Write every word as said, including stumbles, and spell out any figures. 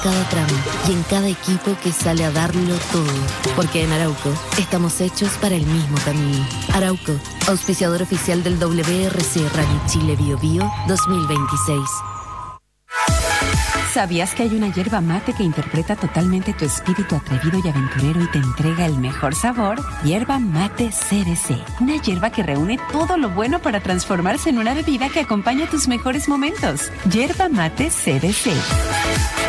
cada tramo y en cada equipo que sale a darlo todo. Porque en Arauco estamos hechos para el mismo camino. Arauco, auspiciador oficial del W R C Rally Chile Bio Bio dos mil veintiséis. ¿Sabías que hay una yerba mate que interpreta totalmente tu espíritu atrevido y aventurero y te entrega el mejor sabor? Yerba Mate C D C. Una yerba que reúne todo lo bueno para transformarse en una bebida que acompaña tus mejores momentos. Yerba Mate C D C.